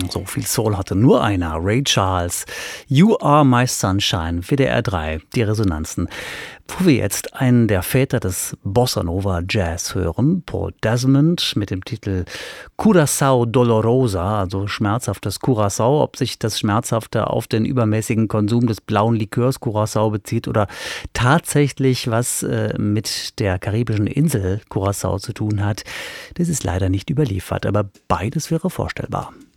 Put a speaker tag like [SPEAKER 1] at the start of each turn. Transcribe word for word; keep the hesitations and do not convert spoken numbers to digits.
[SPEAKER 1] So viel Soul hatte nur einer, Ray Charles. You Are My Sunshine, W D R drei, die Resonanzen. Wo wir jetzt einen der Väter des Bossa Nova Jazz hören, Paul Desmond, mit dem Titel Curaçao Dolorosa, also schmerzhaftes Curaçao. Ob sich das Schmerzhafte auf den übermäßigen Konsum des blauen Likörs Curaçao bezieht oder tatsächlich was äh, mit der karibischen Insel Curaçao zu tun hat, das ist leider nicht überliefert, aber beides wäre vorstellbar.